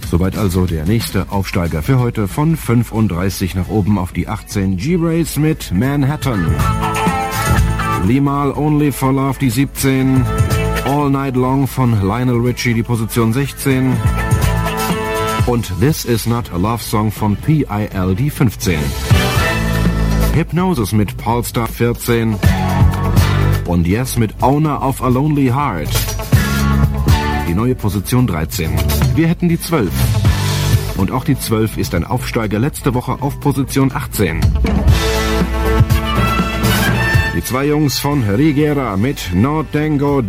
Soweit also der nächste Aufsteiger für heute von 35 nach oben auf die 18. G-Race mit Manhattan. Limahl Only for Love die 17. All Night Long von Lionel Richie die Position 16. Und This Is Not a Love Song von P.I.L. die 15. Hypnosis mit Polestar 14. Und Yes mit Owner of a Lonely Heart. Die neue Position 13. Wir hätten die 12. Und auch die 12 ist ein Aufsteiger letzte Woche auf Position 18. Die zwei Jungs von Rigera mit No Tengo